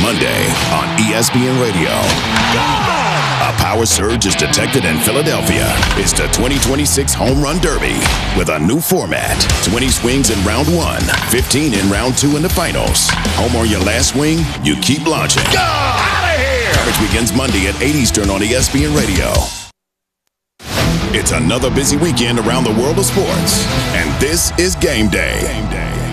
Monday on ESPN Radio. A power surge is detected in Philadelphia. It's the 2026 Home Run Derby with a new format. 20 swings in round 1, 15 in round 2 in the finals. Home on your last swing, you keep launching. Go! Out of here! Coverage begins Monday at 8 Eastern on ESPN Radio. It's another busy weekend around the world of sports, and this is Game Day.